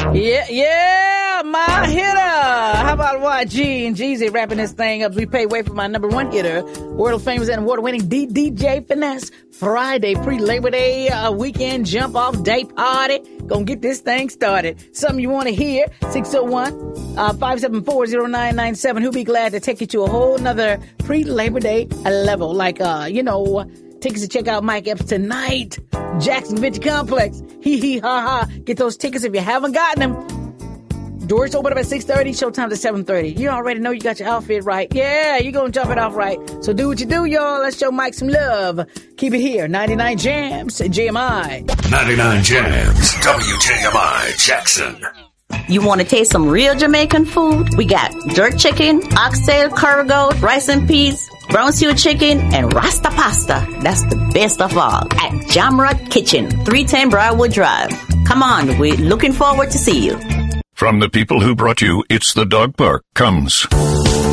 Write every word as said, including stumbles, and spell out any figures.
Yeah, yeah, my hitter. How about Y G and Jeezy wrapping this thing up? We pay way for my number one hitter, world famous and award-winning D D J Finesse. Friday, pre-Labor Day uh, weekend jump-off day party. Gonna get this thing started. Something you want to hear? six oh one, five seven four, oh nine nine seven. Who'll be glad to take you to a whole nother pre-Labor Day level? Like, uh, you know, tickets to check out Mike Epps tonight. Jackson Vintage Complex. Hee hee ha ha. Get those tickets if you haven't gotten them. Doors open up at six thirty, showtime at seven thirty. You already know you got your outfit right. Yeah, you're going to jump it off right. So do what you do, y'all. Let's show Mike some love. Keep it here. ninety-nine Jams, J M I. ninety-nine Jams, W J M I, Jackson. You want to taste some real Jamaican food? We got jerk chicken, oxtail, curry goat, rice and peas, brown stew chicken, and Rasta pasta. That's the best of all at Jamrod Kitchen, three ten Briarwood Drive. Come on, we're looking forward to see you. From the people who brought you It's the Dog Park comes